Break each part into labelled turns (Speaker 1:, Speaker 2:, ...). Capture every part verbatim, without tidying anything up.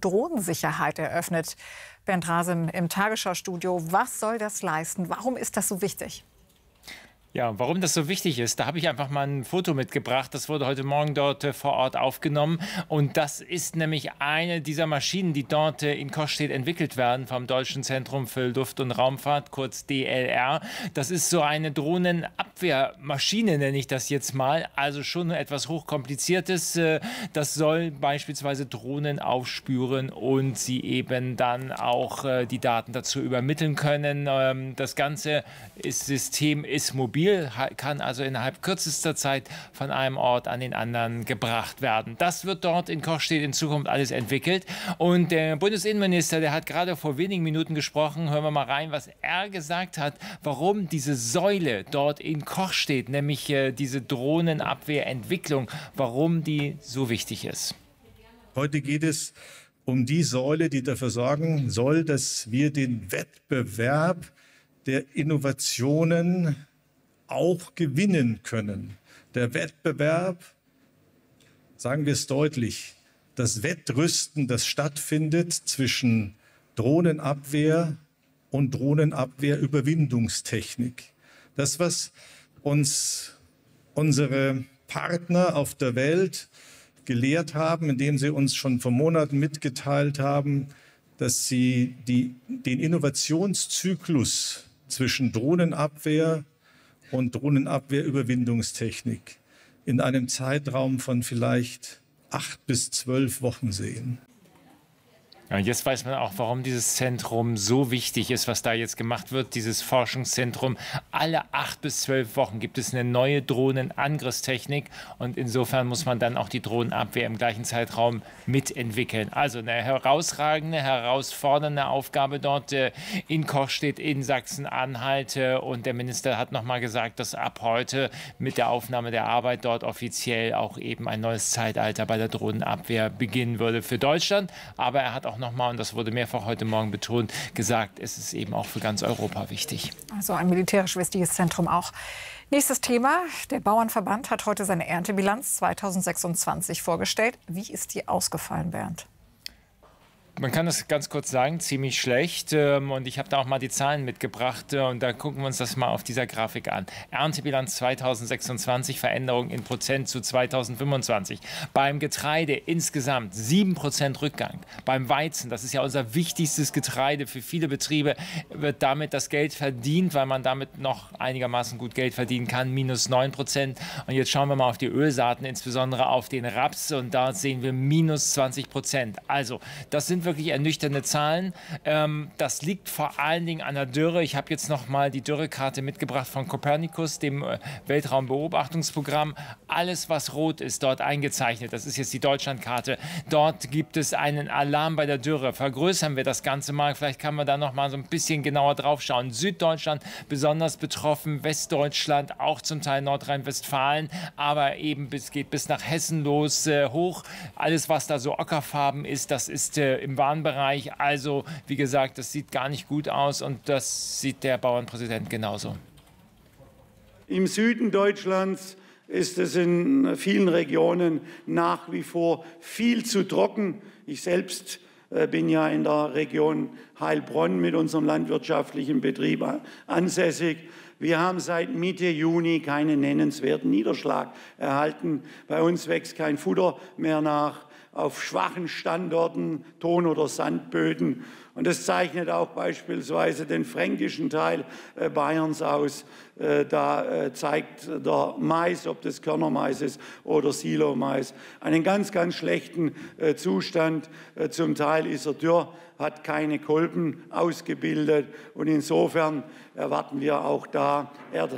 Speaker 1: Drohnensicherheit eröffnet. Bernd Rasem im Tagesschau-Studio. Was soll das leisten? Warum ist das so wichtig?
Speaker 2: Ja, warum das so wichtig ist, da habe ich einfach mal ein Foto mitgebracht. Das wurde heute Morgen dort äh, vor Ort aufgenommen. Und das ist nämlich eine dieser Maschinen, die dort äh, in Coschstedt entwickelt werden vom Deutschen Zentrum für Luft- und Raumfahrt, kurz D L R. Das ist so eine Drohnenabwehrmaschine, nenne ich das jetzt mal. Also schon etwas hochkompliziertes. Äh, das soll beispielsweise Drohnen aufspüren und sie eben dann auch äh, die Daten dazu übermitteln können. Ähm, das ganze ist, System ist mobil, kann also innerhalb kürzester Zeit von einem Ort an den anderen gebracht werden. Das wird dort in Coschstedt in Zukunft alles entwickelt. Und der Bundesinnenminister, der hat gerade vor wenigen Minuten gesprochen. Hören wir mal rein, was er gesagt hat, warum diese Säule dort in Coschstedt, nämlich äh, diese Drohnenabwehrentwicklung, warum die so wichtig ist.
Speaker 3: Heute geht es um die Säule, die dafür sorgen soll, dass wir den Wettbewerb der Innovationen auch gewinnen können. Der Wettbewerb, sagen wir es deutlich, das Wettrüsten, das stattfindet zwischen Drohnenabwehr und Drohnenabwehrüberwindungstechnik. Das, was uns unsere Partner auf der Welt gelehrt haben, indem sie uns schon vor Monaten mitgeteilt haben, dass sie die, den Innovationszyklus zwischen Drohnenabwehr und Drohnenabwehrüberwindungstechnik in einem Zeitraum von vielleicht acht bis zwölf Wochen sehen.
Speaker 2: Ja, jetzt weiß man auch, warum dieses Zentrum so wichtig ist, was da jetzt gemacht wird, dieses Forschungszentrum. Alle acht bis zwölf Wochen gibt es eine neue Drohnenangriffstechnik und insofern muss man dann auch die Drohnenabwehr im gleichen Zeitraum mitentwickeln. Also eine herausragende, herausfordernde Aufgabe dort äh, in Coschstedt in Sachsen-Anhalt. Äh, und der Minister hat noch mal gesagt, dass ab heute mit der Aufnahme der Arbeit dort offiziell auch eben ein neues Zeitalter bei der Drohnenabwehr beginnen würde für Deutschland. Aber er hat auch nochmal, und das wurde mehrfach heute Morgen betont, gesagt, es ist eben auch für ganz Europa wichtig.
Speaker 1: Also ein militärisch wichtiges Zentrum auch. Nächstes Thema. Der Bauernverband hat heute seine Erntebilanz zweitausendsechsundzwanzig vorgestellt. Wie ist die ausgefallen, Bernd?
Speaker 2: Man kann das ganz kurz sagen, ziemlich schlecht. Und ich habe da auch mal die Zahlen mitgebracht. Und da gucken wir uns das mal auf dieser Grafik an. Erntebilanz zweitausendsechsundzwanzig, Veränderung in Prozent zu zweitausendfünfundzwanzig. Beim Getreide insgesamt sieben Prozent Rückgang. Beim Weizen, das ist ja unser wichtigstes Getreide für viele Betriebe, wird damit das Geld verdient, weil man damit noch einigermaßen gut Geld verdienen kann, minus neun Prozent. Und jetzt schauen wir mal auf die Ölsaaten, insbesondere auf den Raps. Und da sehen wir minus zwanzig Prozent. Also das sind wirklich ernüchternde Zahlen. Ähm, das liegt vor allen Dingen an der Dürre. Ich habe jetzt noch mal die Dürrekarte mitgebracht von Copernicus, dem äh, Weltraumbeobachtungsprogramm. Alles, was rot ist, dort eingezeichnet. Das ist jetzt die Deutschlandkarte. Dort gibt es einen Alarm bei der Dürre. Vergrößern wir das Ganze mal. Vielleicht kann man da noch mal so ein bisschen genauer drauf schauen. Süddeutschland besonders betroffen, Westdeutschland, auch zum Teil Nordrhein-Westfalen, aber eben bis, geht bis nach Hessen los, äh, hoch. Alles, was da so ockerfarben ist, das ist äh, im Warnbereich. Also, wie gesagt, das sieht gar nicht gut aus und das sieht der Bauernpräsident genauso.
Speaker 4: Im Süden Deutschlands ist es in vielen Regionen nach wie vor viel zu trocken. Ich selbst äh, bin ja in der Region Heilbronn mit unserem landwirtschaftlichen Betrieb ansässig. Wir haben seit Mitte Juni keinen nennenswerten Niederschlag erhalten. Bei uns wächst kein Futter mehr nach. Auf schwachen Standorten, Ton- oder Sandböden. Und das zeichnet auch beispielsweise den fränkischen Teil äh, Bayerns aus. Äh, da äh, zeigt der Mais, ob das Körnermais ist oder Silomais, einen ganz, ganz schlechten äh, Zustand. Äh, zum Teil ist er dürr, hat keine Kolben ausgebildet. Und insofern erwarten wir auch da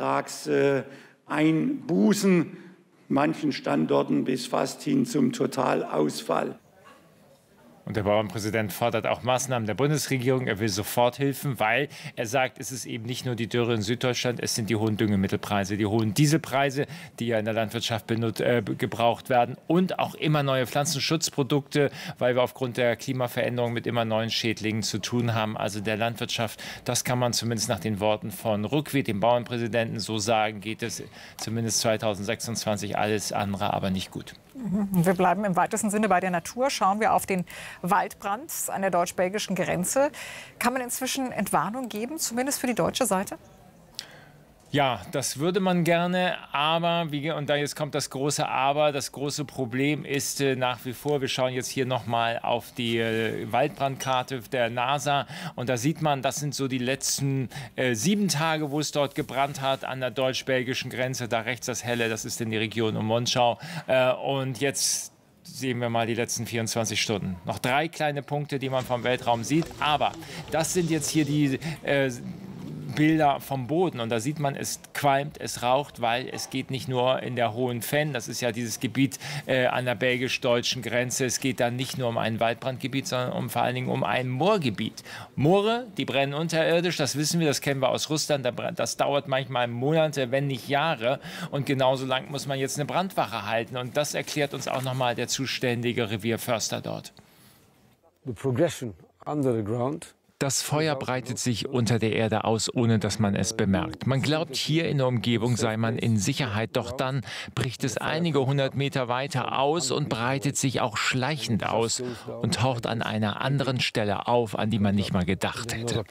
Speaker 4: Ertragseinbußen. Manchen Standorten bis fast hin zum Totalausfall.
Speaker 2: Und der Bauernpräsident fordert auch Maßnahmen der Bundesregierung. Er will Soforthilfen, weil er sagt, es ist eben nicht nur die Dürre in Süddeutschland, es sind die hohen Düngemittelpreise, die hohen Dieselpreise, die ja in der Landwirtschaft benutzt, äh, gebraucht werden und auch immer neue Pflanzenschutzprodukte, weil wir aufgrund der Klimaveränderung mit immer neuen Schädlingen zu tun haben. Also der Landwirtschaft, das kann man zumindest nach den Worten von Rückwied, dem Bauernpräsidenten, so sagen, geht es zumindest zweitausendsechsundzwanzig alles andere aber nicht gut.
Speaker 1: Wir bleiben im weitesten Sinne bei der Natur. Schauen wir auf den Waldbrand an der deutsch-belgischen Grenze. Kann man inzwischen Entwarnung geben, zumindest für die deutsche Seite?
Speaker 2: Ja, das würde man gerne, aber, wie, und da jetzt kommt das große Aber, das große Problem ist äh, nach wie vor, wir schauen jetzt hier nochmal auf die äh, Waldbrandkarte der NASA und da sieht man, das sind so die letzten äh, sieben Tage, wo es dort gebrannt hat an der deutsch-belgischen Grenze, da rechts das Helle, das ist in die Region um Monschau äh, und jetzt sehen wir mal die letzten vierundzwanzig Stunden. Noch drei kleine Punkte, die man vom Weltraum sieht, aber das sind jetzt hier die äh, Bilder vom Boden und da sieht man, es qualmt, es raucht, weil es geht nicht nur in der Hohen Venn, das ist ja dieses Gebiet äh, an der belgisch-deutschen Grenze, es geht dann nicht nur um ein Waldbrandgebiet, sondern um, vor allen Dingen um ein Moorgebiet. Moore, die brennen unterirdisch, das wissen wir, das kennen wir aus Russland, das dauert manchmal Monate, wenn nicht Jahre und genauso lang muss man jetzt eine Brandwache halten und das erklärt uns auch nochmal der zuständige Revierförster dort.
Speaker 5: The progression under the ground.
Speaker 2: Das Feuer breitet sich unter der Erde aus, ohne dass man es bemerkt. Man glaubt, hier in der Umgebung sei man in Sicherheit, doch dann bricht es einige hundert Meter weiter aus und breitet sich auch schleichend aus und taucht an einer anderen Stelle auf, an die man nicht mal gedacht hätte.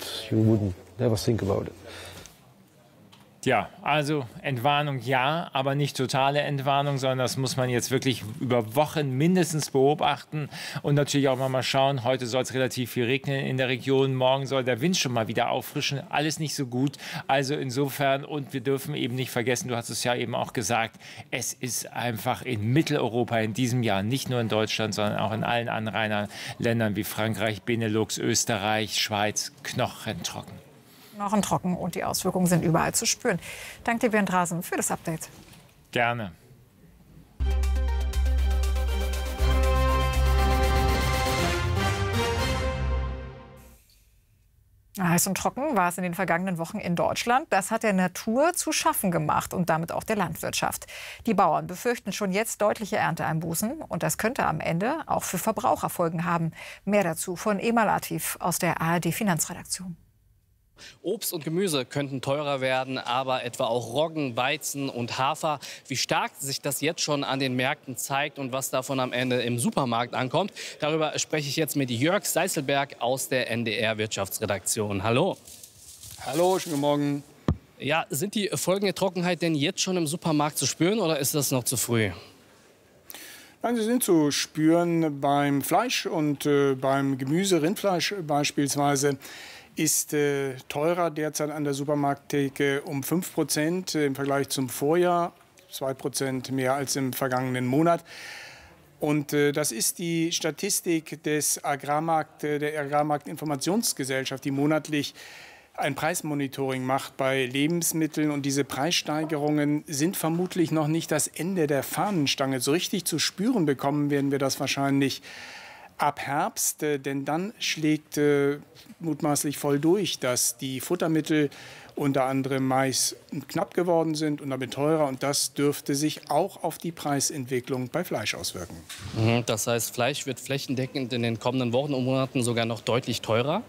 Speaker 2: Ja, also Entwarnung ja, aber nicht totale Entwarnung, sondern das muss man jetzt wirklich über Wochen mindestens beobachten und natürlich auch mal schauen, heute soll es relativ viel regnen in der Region, morgen soll der Wind schon mal wieder auffrischen, alles nicht so gut, also insofern und wir dürfen eben nicht vergessen, du hast es ja eben auch gesagt, es ist einfach in Mitteleuropa in diesem Jahr, nicht nur in Deutschland, sondern auch in allen Anrainerländern wie Frankreich, Benelux, Österreich, Schweiz, knochentrocken.
Speaker 1: Knochentrocken und die Auswirkungen sind überall zu spüren. Danke dir, Bernd Rasen, für das Update.
Speaker 2: Gerne.
Speaker 1: Heiß und trocken war es in den vergangenen Wochen in Deutschland. Das hat der Natur zu schaffen gemacht und damit auch der Landwirtschaft. Die Bauern befürchten schon jetzt deutliche Ernteeinbußen und das könnte am Ende auch für Verbraucher Folgen haben. Mehr dazu von Emal Atif aus der A R D-Finanzredaktion.
Speaker 6: Obst und Gemüse könnten teurer werden, aber etwa auch Roggen, Weizen und Hafer. Wie stark sich das jetzt schon an den Märkten zeigt und was davon am Ende im Supermarkt ankommt, darüber spreche ich jetzt mit Jörg Seißelberg aus der N D R-Wirtschaftsredaktion. Hallo.
Speaker 7: Hallo, schönen Morgen.
Speaker 6: Ja, sind die Folgen der Trockenheit denn jetzt schon im Supermarkt zu spüren oder ist das noch zu früh?
Speaker 7: Nein, sie sind zu spüren beim Fleisch und äh, beim Gemüse, Rindfleisch beispielsweise. Ist äh, teurer derzeit an der Supermarkttheke um fünf Prozent im Vergleich zum Vorjahr, zwei Prozent mehr als im vergangenen Monat. Und äh, das ist die Statistik des Agrarmarkt, äh, der Agrarmarktinformationsgesellschaft, die monatlich ein Preismonitoring macht bei Lebensmitteln. Und diese Preissteigerungen sind vermutlich noch nicht das Ende der Fahnenstange. So richtig zu spüren bekommen werden wir das wahrscheinlich ab Herbst, äh, denn dann schlägt äh, mutmaßlich voll durch, dass die Futtermittel, unter anderem Mais, knapp geworden sind und damit teurer. Und das dürfte sich auch auf die Preisentwicklung bei Fleisch auswirken.
Speaker 6: Mhm, das heißt, Fleisch wird flächendeckend in den kommenden Wochen und Monaten sogar noch deutlich teurer?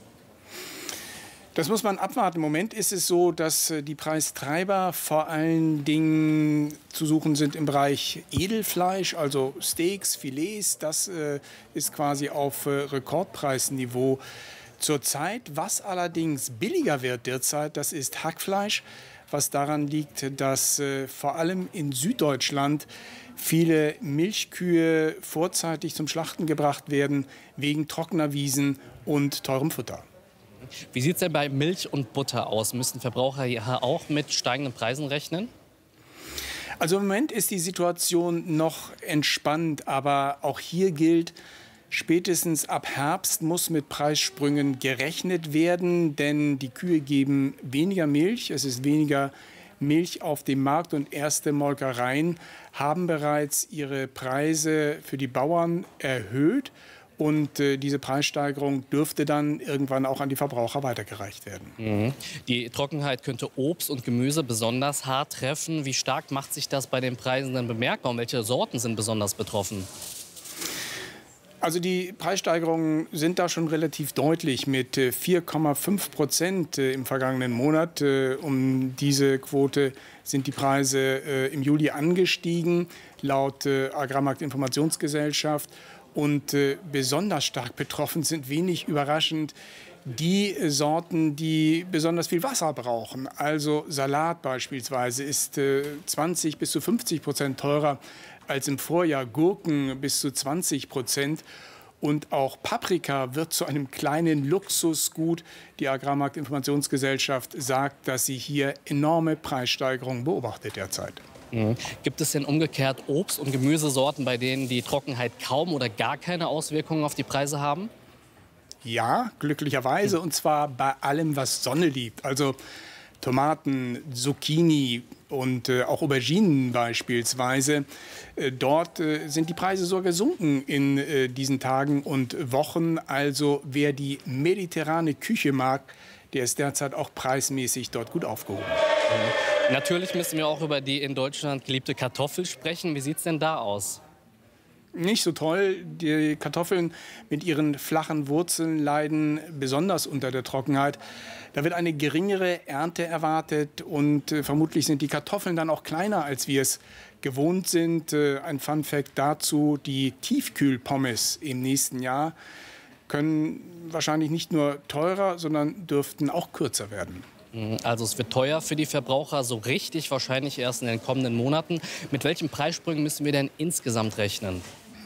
Speaker 7: Das muss man abwarten. Im Moment ist es so, dass die Preistreiber vor allen Dingen zu suchen sind im Bereich Edelfleisch, also Steaks, Filets. Das äh, ist quasi auf äh, Rekordpreisniveau zurzeit. Was allerdings billiger wird derzeit, das ist Hackfleisch, was daran liegt, dass äh, vor allem in Süddeutschland viele Milchkühe vorzeitig zum Schlachten gebracht werden, wegen trockener Wiesen und teurem Futter.
Speaker 6: Wie sieht es denn bei Milch und Butter aus? Müssen Verbraucher ja auch mit steigenden Preisen rechnen?
Speaker 7: Also im Moment ist die Situation noch entspannt, aber auch hier gilt, spätestens ab Herbst muss mit Preissprüngen gerechnet werden, denn die Kühe geben weniger Milch, es ist weniger Milch auf dem Markt und erste Molkereien haben bereits ihre Preise für die Bauern erhöht. Und äh, diese Preissteigerung dürfte dann irgendwann auch an die Verbraucher weitergereicht werden.
Speaker 6: Mhm. Die Trockenheit könnte Obst und Gemüse besonders hart treffen. Wie stark macht sich das bei den Preisen denn bemerkbar und welche Sorten sind besonders betroffen?
Speaker 7: Also die Preissteigerungen sind da schon relativ deutlich mit vier Komma fünf Prozent im vergangenen Monat. Um diese Quote sind die Preise im Juli angestiegen, laut Agrarmarktinformationsgesellschaft. Und besonders stark betroffen sind, wenig überraschend, die Sorten, die besonders viel Wasser brauchen. Also Salat beispielsweise ist zwanzig bis zu fünfzig Prozent teurer als im Vorjahr, Gurken bis zu zwanzig Prozent. Und auch Paprika wird zu einem kleinen Luxusgut. Die Agrarmarktinformationsgesellschaft sagt, dass sie hier enorme Preissteigerungen beobachtet derzeit.
Speaker 6: Mhm. Gibt es denn umgekehrt Obst- und Gemüsesorten, bei denen die Trockenheit kaum oder gar keine Auswirkungen auf die Preise haben?
Speaker 7: Ja, glücklicherweise. Und zwar bei allem, was Sonne liebt. Also Tomaten, Zucchini und äh, auch Auberginen beispielsweise. Äh, dort äh, sind die Preise sogar gesunken in äh, diesen Tagen und Wochen. Also wer die mediterrane Küche mag, der ist derzeit auch preismäßig dort gut aufgehoben.
Speaker 6: Mhm. Natürlich müssen wir auch über die in Deutschland geliebte Kartoffel sprechen. Wie sieht es denn da aus?
Speaker 7: Nicht so toll. Die Kartoffeln mit ihren flachen Wurzeln leiden besonders unter der Trockenheit. Da wird eine geringere Ernte erwartet und äh, vermutlich sind die Kartoffeln dann auch kleiner, als wir es gewohnt sind. Äh, ein Fun-Fact dazu, die Tiefkühlpommes im nächsten Jahr können wahrscheinlich nicht nur teurer, sondern dürften auch kürzer werden.
Speaker 6: Also es wird teuer für die Verbraucher, so richtig wahrscheinlich erst in den kommenden Monaten. Mit welchen Preissprüngen müssen wir denn insgesamt rechnen?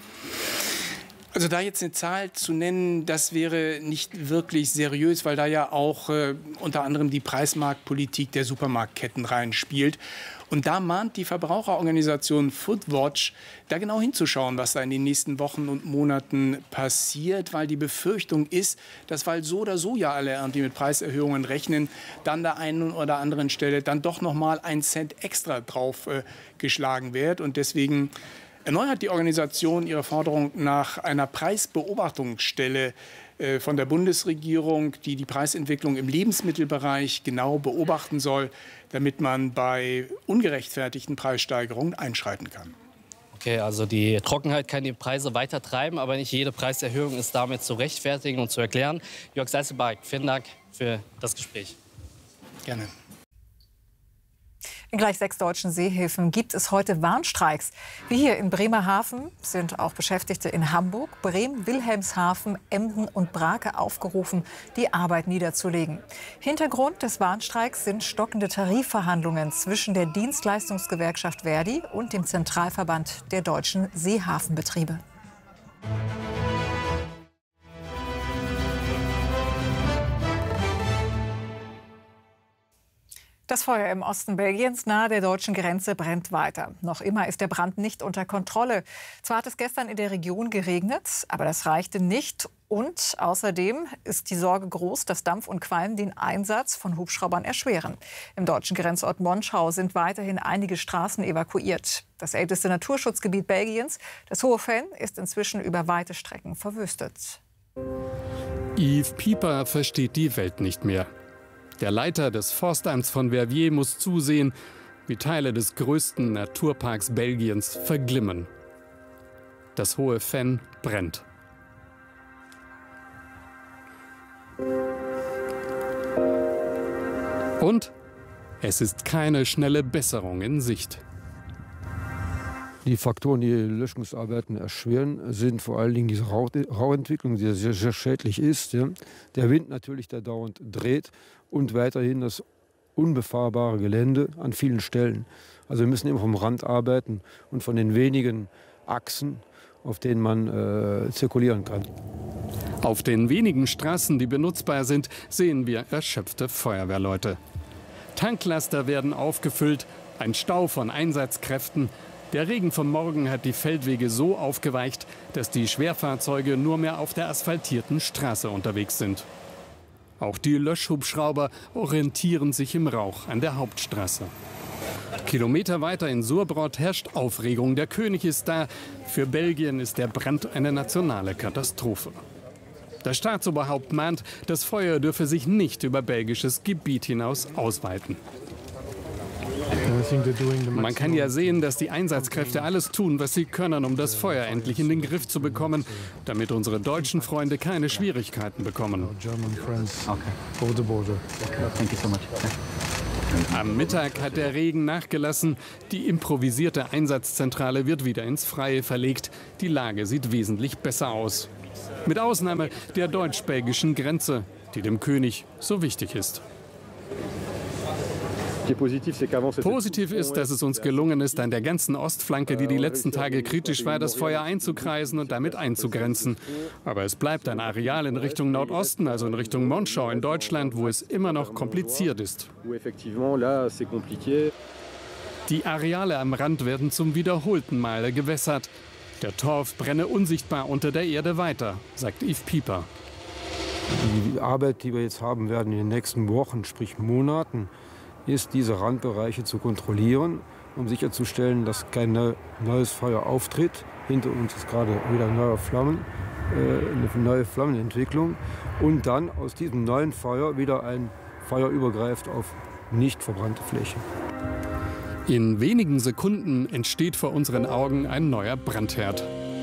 Speaker 7: Also da jetzt eine Zahl zu nennen, das wäre nicht wirklich seriös, weil da ja auch äh, unter anderem die Preismarktpolitik der Supermarktketten reinspielt. Und da mahnt die Verbraucherorganisation Foodwatch, da genau hinzuschauen, was da in den nächsten Wochen und Monaten passiert, weil die Befürchtung ist, dass, weil so oder so ja alle irgendwie mit Preiserhöhungen rechnen, dann der einen oder anderen Stelle dann doch noch mal ein Cent extra drauf äh, geschlagen wird. Und deswegen erneuert die Organisation ihre Forderung nach einer Preisbeobachtungsstelle äh, von der Bundesregierung, die die Preisentwicklung im Lebensmittelbereich genau beobachten soll, damit man bei ungerechtfertigten Preissteigerungen einschreiten kann.
Speaker 6: Okay, also die Trockenheit kann die Preise weiter treiben, aber nicht jede Preiserhöhung ist damit zu rechtfertigen und zu erklären. Jörg Seiselberg, vielen Dank für das Gespräch.
Speaker 7: Gerne.
Speaker 1: In gleich sechs deutschen Seehäfen gibt es heute Warnstreiks. Wie hier in Bremerhaven sind auch Beschäftigte in Hamburg, Bremen, Wilhelmshaven, Emden und Brake aufgerufen, die Arbeit niederzulegen. Hintergrund des Warnstreiks sind stockende Tarifverhandlungen zwischen der Dienstleistungsgewerkschaft Verdi und dem Zentralverband der deutschen Seehafenbetriebe. Das Feuer im Osten Belgiens nahe der deutschen Grenze brennt weiter. Noch immer ist der Brand nicht unter Kontrolle. Zwar hat es gestern in der Region geregnet, aber das reichte nicht. Und außerdem ist die Sorge groß, dass Dampf und Qualm den Einsatz von Hubschraubern erschweren. Im deutschen Grenzort Monschau sind weiterhin einige Straßen evakuiert. Das älteste Naturschutzgebiet Belgiens, das Hohe Venn, ist inzwischen über weite Strecken verwüstet.
Speaker 8: Yves Pieper versteht die Welt nicht mehr. Der Leiter des Forstamts von Verviers muss zusehen, wie Teile des größten Naturparks Belgiens verglimmen. Das Hohe Venn brennt. Und es ist keine schnelle Besserung in Sicht.
Speaker 5: Die Faktoren, die Löschungsarbeiten erschweren, sind vor allen Dingen diese Rauentwicklung, die sehr, sehr schädlich ist. Ja. Der Wind natürlich, der dauernd dreht und weiterhin das unbefahrbare Gelände an vielen Stellen. Also wir müssen immer vom Rand arbeiten und von den wenigen Achsen, auf denen man äh, zirkulieren kann.
Speaker 8: Auf den wenigen Straßen, die benutzbar sind, sehen wir erschöpfte Feuerwehrleute. Tanklaster werden aufgefüllt, ein Stau von Einsatzkräften. Der Regen vom Morgen hat die Feldwege so aufgeweicht, dass die Schwerfahrzeuge nur mehr auf der asphaltierten Straße unterwegs sind. Auch die Löschhubschrauber orientieren sich im Rauch an der Hauptstraße. Kilometer weiter in Surbrot herrscht Aufregung. Der König ist da. Für Belgien ist der Brand eine nationale Katastrophe. Das Staatsoberhaupt mahnt, das Feuer dürfe sich nicht über belgisches Gebiet hinaus ausweiten. Man kann ja sehen, dass die Einsatzkräfte alles tun, was sie können, um das Feuer endlich in den Griff zu bekommen, damit unsere deutschen Freunde keine Schwierigkeiten bekommen. Am Mittag hat der Regen nachgelassen. Die improvisierte Einsatzzentrale wird wieder ins Freie verlegt. Die Lage sieht wesentlich besser aus. Mit Ausnahme der deutsch-belgischen Grenze, die dem König so wichtig ist. Positiv ist, dass es uns gelungen ist, an der ganzen Ostflanke, die die letzten Tage kritisch war, das Feuer einzukreisen und damit einzugrenzen. Aber es bleibt ein Areal in Richtung Nordosten, also in Richtung Monschau in Deutschland, wo es immer noch kompliziert ist. Die Areale am Rand werden zum wiederholten Male gewässert. Der Torf brenne unsichtbar unter der Erde weiter, sagt Yves Pieper.
Speaker 5: Die Arbeit, die wir jetzt haben werden in den nächsten Wochen, sprich Monaten, ist, diese Randbereiche zu kontrollieren, um sicherzustellen, dass kein neues Feuer auftritt. Hinter uns ist gerade wieder neue Flammen, äh, eine neue Flammenentwicklung. Und dann aus diesem neuen Feuer wieder ein Feuer übergreift auf nicht verbrannte Fläche.
Speaker 8: In wenigen Sekunden entsteht vor unseren Augen ein neuer Brandherd.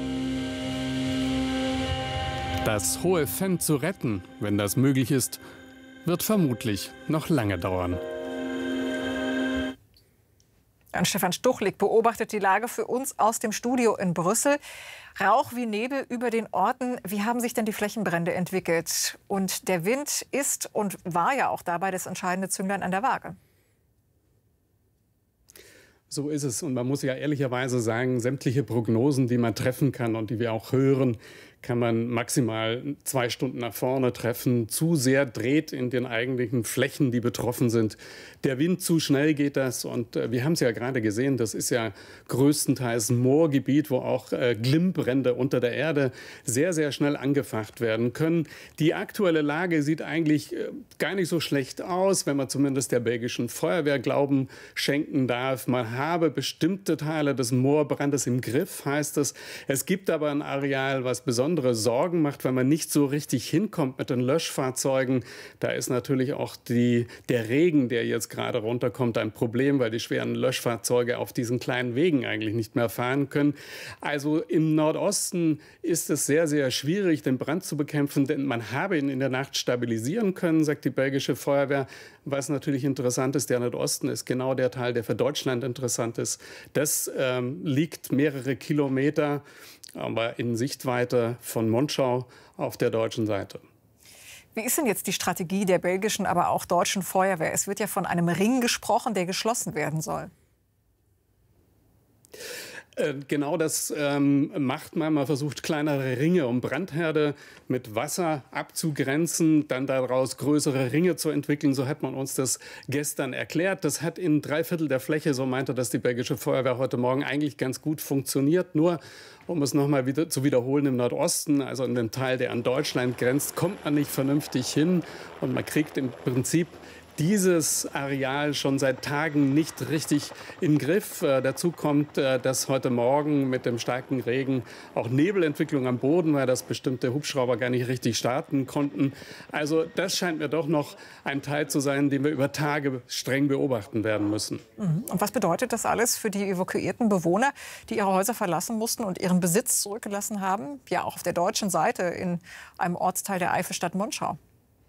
Speaker 8: Das hohe Fenn zu retten, wenn das möglich ist, wird vermutlich noch lange dauern.
Speaker 1: Und Stefan Stuchlik beobachtet die Lage für uns aus dem Studio in Brüssel. Rauch wie Nebel über den Orten. Wie haben sich denn die Flächenbrände entwickelt? Und der Wind ist und war ja auch dabei das entscheidende Zünglein an der Waage.
Speaker 8: So ist es. Und man muss ja ehrlicherweise sagen, sämtliche Prognosen, die man treffen kann und die wir auch hören, kann man maximal zwei Stunden nach vorne treffen. Zu sehr dreht in den eigentlichen Flächen, die betroffen sind. Der Wind, zu schnell geht das. Und äh, wir haben es ja gerade gesehen, das ist ja größtenteils ein Moorgebiet, wo auch äh, Glimmbrände unter der Erde sehr, sehr schnell angefacht werden können. Die aktuelle Lage sieht eigentlich äh, gar nicht so schlecht aus, wenn man zumindest der belgischen Feuerwehr Glauben schenken darf. Man habe bestimmte Teile des Moorbrandes im Griff, heißt es. Es gibt aber ein Areal, was besonders Sorgen macht, weil man nicht so richtig hinkommt mit den Löschfahrzeugen. Da ist natürlich auch die, der Regen, der jetzt gerade runterkommt, ein Problem, weil die schweren Löschfahrzeuge auf diesen kleinen Wegen eigentlich nicht mehr fahren können. Also im Nordosten ist es sehr, sehr schwierig, den Brand zu bekämpfen, denn man habe ihn in der Nacht stabilisieren können, sagt die belgische Feuerwehr. Was natürlich interessant ist, der Nordosten ist genau der Teil, der für Deutschland interessant ist. Das ähm, liegt mehrere Kilometer, aber in Sichtweite von Monschau auf der deutschen Seite.
Speaker 1: Wie ist denn jetzt die Strategie der belgischen, aber auch deutschen Feuerwehr? Es wird ja von einem Ring gesprochen, der geschlossen werden soll.
Speaker 8: Genau das ähm, macht man. Man versucht kleinere Ringe, um Brandherde mit Wasser abzugrenzen, dann daraus größere Ringe zu entwickeln. So hat man uns das gestern erklärt. Das hat in drei Viertel der Fläche, so meinte das die belgische Feuerwehr heute Morgen, eigentlich ganz gut funktioniert. Nur, um es noch mal wieder zu wiederholen, im Nordosten, also in dem Teil, der an Deutschland grenzt, kommt man nicht vernünftig hin. Und man kriegt im Prinzip dieses Areal schon seit Tagen nicht richtig in den Griff. Äh, dazu kommt, äh, dass heute Morgen mit dem starken Regen auch Nebelentwicklung am Boden war, dass bestimmte Hubschrauber gar nicht richtig starten konnten. Also das scheint mir doch noch ein Teil zu sein, den wir über Tage streng beobachten werden müssen.
Speaker 1: Und was bedeutet das alles für die evakuierten Bewohner, die ihre Häuser verlassen mussten und ihren Besitz zurückgelassen haben? Ja, auch auf der deutschen Seite in einem Ortsteil der Eifelstadt Monschau.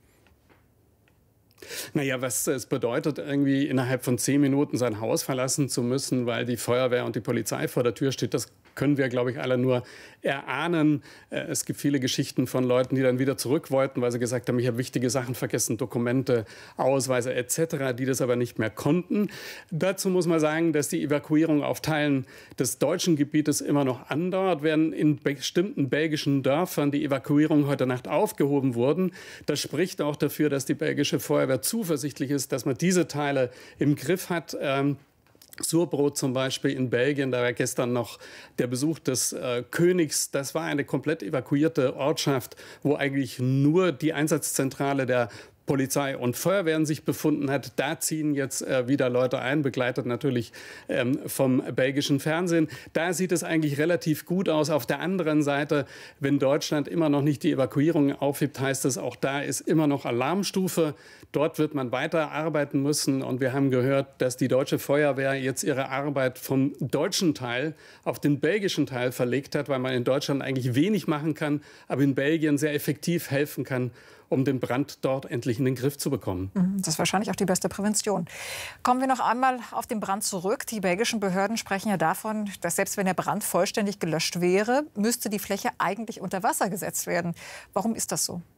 Speaker 8: Naja, was es bedeutet, irgendwie innerhalb von zehn Minuten sein Haus verlassen zu müssen, weil die Feuerwehr und die Polizei vor der Tür steht, das können wir, glaube ich, alle nur erahnen. Es gibt viele Geschichten von Leuten, die dann wieder zurück wollten, weil sie gesagt haben, ich habe wichtige Sachen vergessen, Dokumente, Ausweise et cetera, die das aber nicht mehr konnten. Dazu muss man sagen, dass die Evakuierung auf Teilen des deutschen Gebietes immer noch andauert, während in bestimmten belgischen Dörfern die Evakuierung heute Nacht aufgehoben wurden. Das spricht auch dafür, dass die belgische Feuerwehr zuversichtlich ist, dass man diese Teile im Griff hat. Ähm, Surbrot zum Beispiel in Belgien, da war gestern noch der Besuch des äh, Königs. Das war eine komplett evakuierte Ortschaft, wo eigentlich nur die Einsatzzentrale der Polizei und Feuerwehren sich befunden hat. Da ziehen jetzt äh, wieder Leute ein, begleitet natürlich ähm, vom belgischen Fernsehen. Da sieht es eigentlich relativ gut aus. Auf der anderen Seite, wenn Deutschland immer noch nicht die Evakuierung aufhebt, heißt es, auch da ist immer noch Alarmstufe. Dort wird man weiter arbeiten müssen. Und wir haben gehört, dass die deutsche Feuerwehr jetzt ihre Arbeit vom deutschen Teil auf den belgischen Teil verlegt hat, weil man in Deutschland eigentlich wenig machen kann, aber in Belgien sehr effektiv helfen kann, um den Brand dort endlich in den Griff zu bekommen.
Speaker 1: Das ist wahrscheinlich auch die beste Prävention. Kommen wir noch einmal auf den Brand zurück. Die belgischen Behörden sprechen ja davon, dass selbst wenn der Brand vollständig gelöscht wäre, müsste die Fläche eigentlich unter Wasser gesetzt werden. Warum ist das so?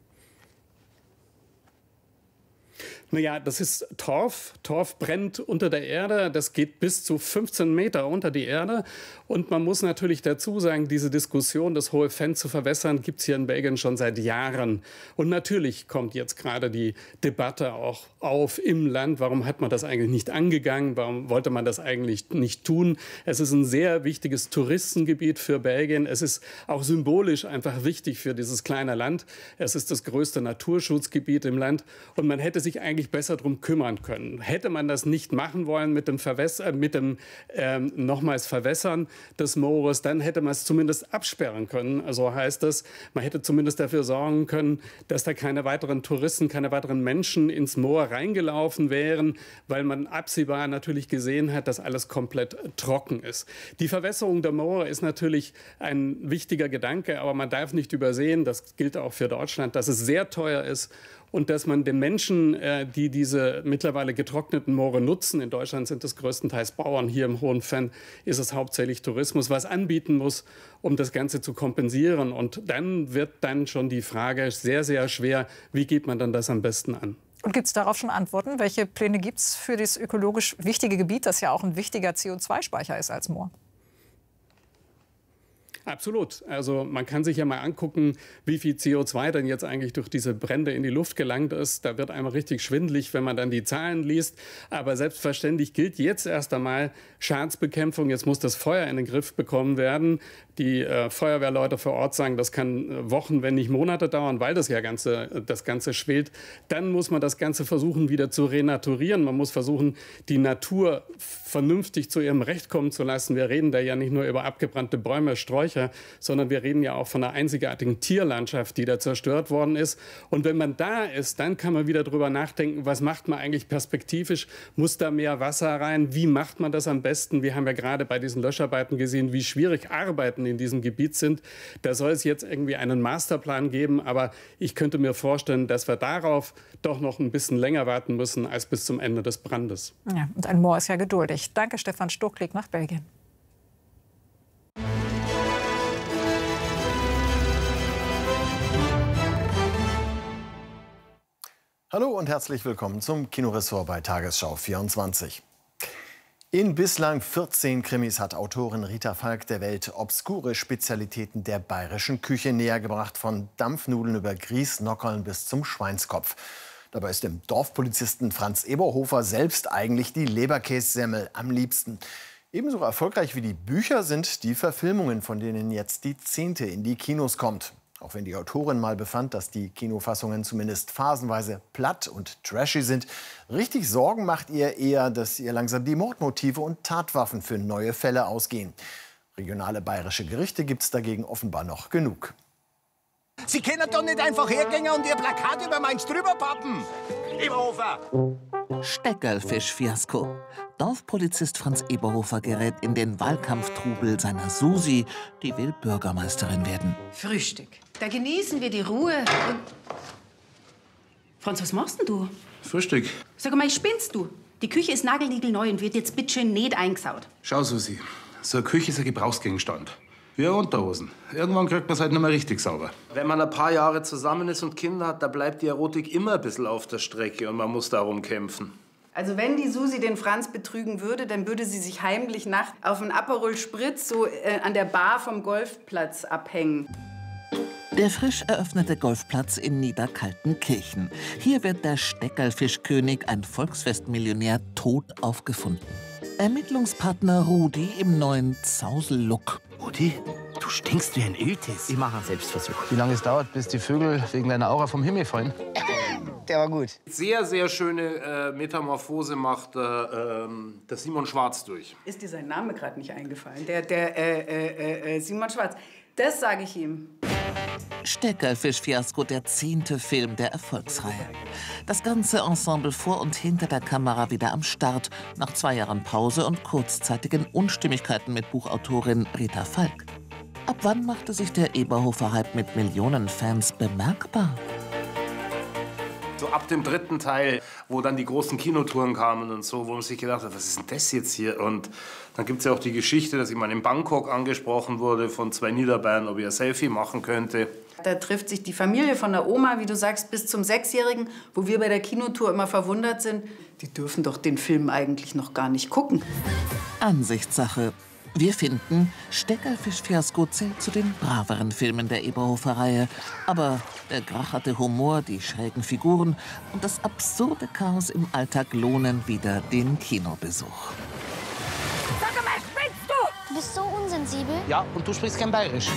Speaker 8: Naja, das ist Torf. Torf brennt unter der Erde. Das geht bis zu fünfzehn Meter unter die Erde. Und man muss natürlich dazu sagen, diese Diskussion, das hohe Fenn zu verwässern, gibt es hier in Belgien schon seit Jahren. Und natürlich kommt jetzt gerade die Debatte auch auf im Land. Warum hat man das eigentlich nicht angegangen? Warum wollte man das eigentlich nicht tun? Es ist ein sehr wichtiges Touristengebiet für Belgien. Es ist auch symbolisch einfach wichtig für dieses kleine Land. Es ist das größte Naturschutzgebiet im Land. Und man hätte sich eigentlich besser darum kümmern können. Hätte man das nicht machen wollen mit dem, Verwässer, mit dem ähm, nochmals Verwässern des Moores, dann hätte man es zumindest absperren können. Also heißt das, man hätte zumindest dafür sorgen können, dass da keine weiteren Touristen, keine weiteren Menschen ins Moor reingelaufen wären, weil man absehbar natürlich gesehen hat, dass alles komplett trocken ist. Die Verwässerung der Moore ist natürlich ein wichtiger Gedanke, aber man darf nicht übersehen, das gilt auch für Deutschland, dass es sehr teuer ist und dass man den Menschen, äh, die diese mittlerweile getrockneten Moore nutzen, in Deutschland sind es größtenteils Bauern, hier im Hohen Fenn ist es hauptsächlich Tourismus, was anbieten muss, um das Ganze zu kompensieren. Und dann wird dann schon die Frage sehr, sehr schwer, wie geht man dann das am besten an?
Speaker 1: Und gibt es darauf schon Antworten? Welche Pläne gibt es für das ökologisch wichtige Gebiet, das ja auch ein wichtiger C O zwei Speicher ist als Moor?
Speaker 8: Absolut. Also man kann sich ja mal angucken, wie viel C O zwei denn jetzt eigentlich durch diese Brände in die Luft gelangt ist. Da wird einem richtig schwindelig, wenn man dann die Zahlen liest. Aber selbstverständlich gilt jetzt erst einmal Schadensbekämpfung. Jetzt muss das Feuer in den Griff bekommen werden. Die äh, Feuerwehrleute vor Ort sagen, das kann Wochen, wenn nicht Monate dauern, weil das ja ganze, das Ganze schwelt. Dann muss man das Ganze versuchen, wieder zu renaturieren. Man muss versuchen, die Natur vernünftig zu ihrem Recht kommen zu lassen. Wir reden da ja nicht nur über abgebrannte Bäume, Sträucher, sondern wir reden ja auch von einer einzigartigen Tierlandschaft, die da zerstört worden ist. Und wenn man da ist, dann kann man wieder darüber nachdenken, was macht man eigentlich perspektivisch? Muss da mehr Wasser rein? Wie macht man das am besten? Wir haben ja gerade bei diesen Löscharbeiten gesehen, wie schwierig Arbeiten in diesem Gebiet sind. Da soll es jetzt irgendwie einen Masterplan geben, aber ich könnte mir vorstellen, dass wir darauf doch noch ein bisschen länger warten müssen als bis zum Ende des Brandes.
Speaker 1: Ja, und ein Moor ist ja geduldig. Danke, Stefan Stucklig nach Belgien.
Speaker 9: Hallo und herzlich willkommen zum Kinoressort bei Tagesschau vierundzwanzig. In bislang vierzehn Krimis hat Autorin Rita Falk der Welt obskure Spezialitäten der bayerischen Küche nähergebracht, von Dampfnudeln über Grießnockerln bis zum Schweinskopf. Dabei ist dem Dorfpolizisten Franz Eberhofer selbst eigentlich die Leberkässemmel am liebsten. Ebenso erfolgreich wie die Bücher sind die Verfilmungen, von denen jetzt die zehnte in die Kinos kommt. Auch wenn die Autorin mal befand, dass die Kinofassungen zumindest phasenweise platt und trashy sind, richtig Sorgen macht ihr eher, dass ihr langsam die Mordmotive und Tatwaffen für neue Fälle ausgehen. Regionale bayerische Gerichte gibt es dagegen offenbar noch genug.
Speaker 10: Sie können doch nicht einfach hergehen und Ihr Plakat über Mainz drüber pappen. Eberhofer!
Speaker 11: Steckerlfisch-Fiasko. Dorfpolizist Franz Eberhofer gerät in den Wahlkampftrubel seiner Susi, die will Bürgermeisterin werden.
Speaker 12: Frühstück. Da genießen wir die Ruhe und... Franz, was machst denn du?
Speaker 13: Frühstück.
Speaker 12: Sag mal, spinnst du? Die Küche ist nagelniegelneu und wird jetzt bitteschön nicht eingesaut.
Speaker 13: Schau, Susi, so eine Küche ist ein Gebrauchsgegenstand. Wie Unterhosen. Irgendwann kriegt man es halt nicht mehr richtig sauber.
Speaker 14: Wenn man ein paar Jahre zusammen ist und Kinder hat, da bleibt die Erotik immer ein bisschen auf der Strecke und man muss darum kämpfen.
Speaker 12: Also wenn die Susi den Franz betrügen würde, dann würde sie sich heimlich nachts auf einen Aperol Spritz so äh, an der Bar vom Golfplatz abhängen.
Speaker 11: Der frisch eröffnete Golfplatz in Niederkaltenkirchen. Hier wird der Steckerlfischkönig, ein Volksfestmillionär, tot aufgefunden. Ermittlungspartner Rudi im neuen Zausel-Look.
Speaker 10: Rudi, du stinkst wie ein Iltis.
Speaker 15: Ich mache einen Selbstversuch. Wie lange es dauert, bis die Vögel wegen deiner Aura vom Himmel fallen? Der war gut.
Speaker 14: Sehr, sehr schöne äh, Metamorphose macht äh, ähm, der Simon Schwarz durch.
Speaker 12: Ist dir sein Name gerade nicht eingefallen? Der, der äh, äh, äh, Simon Schwarz. Das sage ich ihm.
Speaker 11: Steckerfisch-Fiasko, der zehnte Film der Erfolgsreihe. Das ganze Ensemble vor und hinter der Kamera wieder am Start, nach zwei Jahren Pause und kurzzeitigen Unstimmigkeiten mit Buchautorin Rita Falk. Ab wann machte sich der Eberhofer-Hype mit Millionen Fans bemerkbar?
Speaker 14: So ab dem dritten Teil, wo dann die großen Kinotouren kamen und so, wo man sich gedacht hat, was ist denn das jetzt hier? Und dann gibt es ja auch die Geschichte, dass ich mal in Bangkok angesprochen wurde von zwei Niederbayern, ob ich ein Selfie machen könnte.
Speaker 12: Da trifft sich die Familie von der Oma, wie du sagst, bis zum Sechsjährigen, wo wir bei der Kinotour immer verwundert sind. Die dürfen doch den Film eigentlich noch gar nicht gucken.
Speaker 11: Ansichtssache. Wir finden, Steckerfisch-Fiasko zählt zu den braveren Filmen der Eberhofer-Reihe. Aber der gracherte Humor, die schrägen Figuren und das absurde Chaos im Alltag lohnen wieder den Kinobesuch.
Speaker 16: Sag mal, spinnst du? Du bist so unsensibel.
Speaker 15: Ja, und du sprichst kein Bayerisch.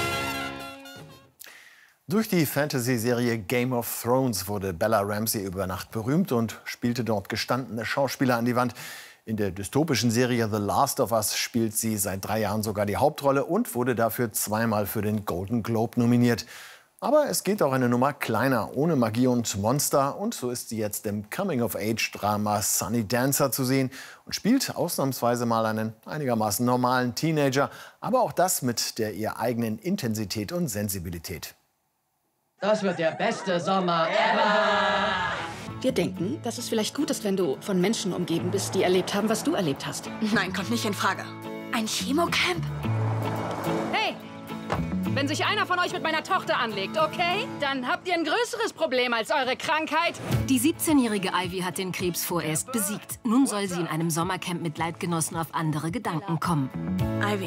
Speaker 9: Durch die Fantasy-Serie Game of Thrones wurde Bella Ramsey über Nacht berühmt und spielte dort gestandene Schauspieler an die Wand. In der dystopischen Serie The Last of Us spielt sie seit drei Jahren sogar die Hauptrolle und wurde dafür zweimal für den Golden Globe nominiert. Aber es geht auch eine Nummer kleiner, ohne Magie und Monster. Und so ist sie jetzt im Coming-of-Age-Drama Sunny Dancer zu sehen und spielt ausnahmsweise mal einen einigermaßen normalen Teenager. Aber auch das mit der ihr eigenen Intensität und Sensibilität.
Speaker 17: Das wird der beste Sommer ever!
Speaker 18: Wir denken, dass es vielleicht gut ist, wenn du von Menschen umgeben bist, die erlebt haben, was du erlebt hast.
Speaker 19: Nein, kommt nicht in Frage. Ein Chemocamp?
Speaker 18: Hey, wenn sich einer von euch mit meiner Tochter anlegt, okay? Dann habt ihr ein größeres Problem als eure Krankheit.
Speaker 20: Die siebzehnjährige Ivy hat den Krebs vorerst besiegt. Nun soll sie in einem Sommercamp mit Leitgenossen auf andere Gedanken kommen.
Speaker 19: Ivy.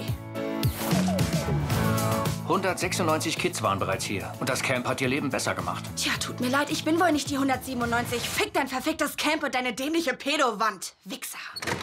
Speaker 21: hundertsechsundneunzig Kids waren bereits hier. Und das Camp hat ihr Leben besser gemacht.
Speaker 19: Tja, tut mir leid, ich bin wohl nicht die hundertsiebenundneunzig. Fick dein verficktes Camp und deine dämliche Pedowand. Wichser.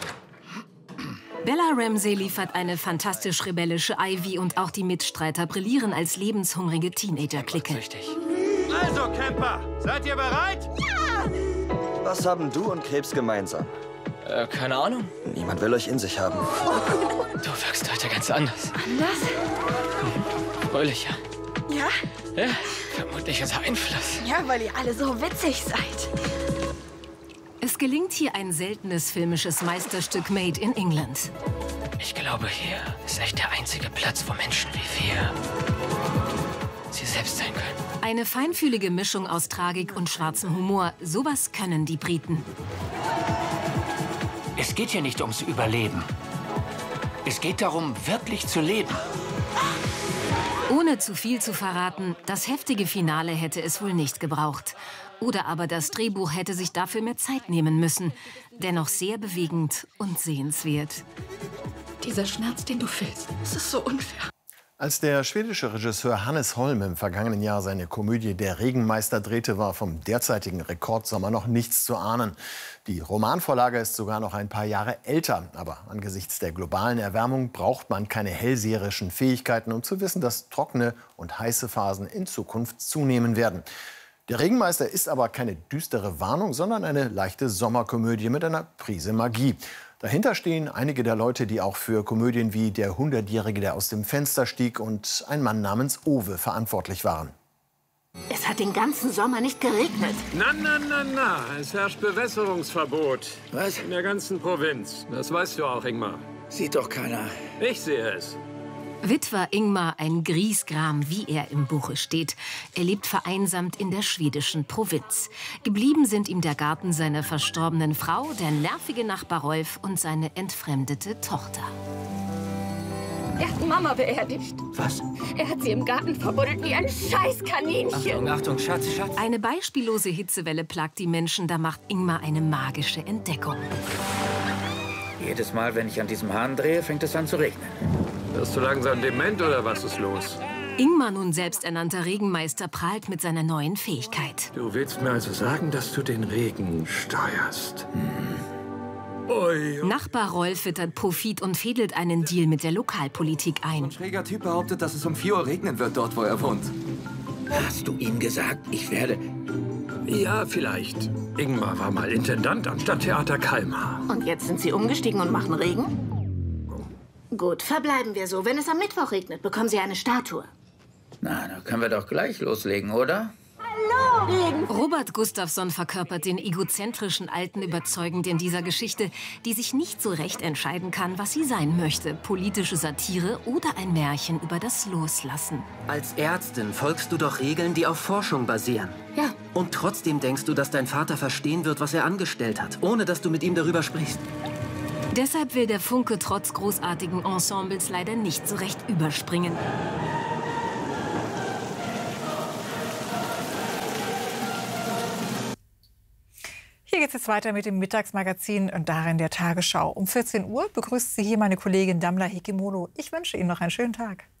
Speaker 20: Bella Ramsey liefert eine fantastisch rebellische Ivy und auch die Mitstreiter brillieren als lebenshungrige Teenager-Clique.
Speaker 22: Also, Camper, seid ihr bereit?
Speaker 19: Ja!
Speaker 23: Was haben du und Krebs gemeinsam?
Speaker 21: Äh, keine Ahnung.
Speaker 23: Niemand will euch in sich haben.
Speaker 21: Du wirkst heute ganz anders.
Speaker 19: Anders?
Speaker 21: Fröhlicher.
Speaker 19: Ja?
Speaker 21: Ja, vermutlich unser Einfluss.
Speaker 19: Ja, weil ihr alle so witzig seid.
Speaker 20: Es gelingt hier ein seltenes filmisches Meisterstück made in England.
Speaker 21: Ich glaube, hier ist echt der einzige Platz, wo Menschen wie wir sie selbst sein können.
Speaker 20: Eine feinfühlige Mischung aus Tragik und schwarzem Humor. Sowas können die Briten.
Speaker 21: Es geht hier nicht ums Überleben. Es geht darum, wirklich zu leben.
Speaker 20: Ohne zu viel zu verraten, das heftige Finale hätte es wohl nicht gebraucht. Oder aber das Drehbuch hätte sich dafür mehr Zeit nehmen müssen. Dennoch sehr bewegend und sehenswert.
Speaker 18: Dieser Schmerz, den du fühlst, das ist so unfair.
Speaker 9: Als der schwedische Regisseur Hannes Holm im vergangenen Jahr seine Komödie Der Regenmeister drehte, war vom derzeitigen Rekordsommer noch nichts zu ahnen. Die Romanvorlage ist sogar noch ein paar Jahre älter. Aber angesichts der globalen Erwärmung braucht man keine hellseherischen Fähigkeiten, um zu wissen, dass trockene und heiße Phasen in Zukunft zunehmen werden. Der Regenmeister ist aber keine düstere Warnung, sondern eine leichte Sommerkomödie mit einer Prise Magie. Dahinter stehen einige der Leute, die auch für Komödien wie Der Hundertjährige, der aus dem Fenster stieg und Ein Mann namens Owe verantwortlich waren.
Speaker 19: Es hat den ganzen Sommer nicht geregnet.
Speaker 24: Na, na, na, na. Es herrscht Bewässerungsverbot.
Speaker 19: Was?
Speaker 24: In der ganzen Provinz. Das weißt du auch, Ingmar.
Speaker 19: Sieht doch keiner.
Speaker 24: Ich sehe es.
Speaker 20: Witwer Ingmar, ein Griesgram, wie er im Buche steht. Er lebt vereinsamt in der schwedischen Provinz. Geblieben sind ihm der Garten seiner verstorbenen Frau, der nervige Nachbar Rolf und seine entfremdete Tochter.
Speaker 19: Er hat Mama beerdigt.
Speaker 21: Was?
Speaker 19: Er hat sie im Garten verbuddelt wie ein Scheißkaninchen.
Speaker 21: Achtung, Achtung, Schatz, Schatz.
Speaker 20: Eine beispiellose Hitzewelle plagt die Menschen, da macht Ingmar eine magische Entdeckung.
Speaker 21: Jedes Mal, wenn ich an diesem Hahn drehe, fängt es an zu regnen.
Speaker 24: Wirst du langsam dement oder was ist los?
Speaker 20: Ingmar, nun selbsternannter Regenmeister, prahlt mit seiner neuen Fähigkeit.
Speaker 24: Du willst mir also sagen, dass du den Regen steuerst? Hm. Ui.
Speaker 20: Nachbar Rolf wittert Profit und fädelt einen Deal mit der Lokalpolitik ein.
Speaker 25: Ein schräger Typ behauptet, dass es um vier Uhr regnen wird, dort wo er wohnt.
Speaker 21: Hast du ihm gesagt, ich werde
Speaker 24: Ja, vielleicht. Ingmar war mal Intendant am Stadttheater Kalmar.
Speaker 2: Und jetzt sind Sie umgestiegen und machen Regen? Gut, verbleiben wir so. Wenn es am Mittwoch regnet, bekommen Sie eine Statue.
Speaker 3: Na, da können wir doch gleich loslegen, oder?
Speaker 2: Hallo!
Speaker 20: Robert Gustafsson verkörpert den egozentrischen Alten überzeugend in dieser Geschichte, die sich nicht so recht entscheiden kann, was sie sein möchte. Politische Satire oder ein Märchen über das Loslassen.
Speaker 4: Als Ärztin folgst du doch Regeln, die auf Forschung basieren.
Speaker 2: Ja.
Speaker 4: Und trotzdem denkst du, dass dein Vater verstehen wird, was er angestellt hat, ohne dass du mit ihm darüber sprichst.
Speaker 20: Deshalb will der Funke trotz großartigen Ensembles leider nicht so recht überspringen.
Speaker 1: Hier geht es jetzt weiter mit dem Mittagsmagazin und darin der Tagesschau. Um vierzehn Uhr begrüßt Sie hier meine Kollegin Damla Hekimoto. Ich wünsche Ihnen noch einen schönen Tag.